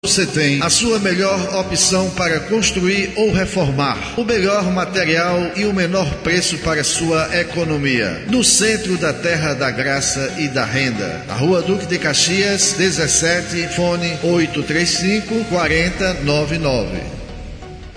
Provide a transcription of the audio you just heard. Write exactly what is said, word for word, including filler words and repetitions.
Você tem a sua melhor opção para construir ou reformar, o melhor material e o menor preço para sua economia. No centro da terra da graça e da renda. A Rua Duque de Caxias, dezessete, fone oito três cinco, quatro zero nove nove.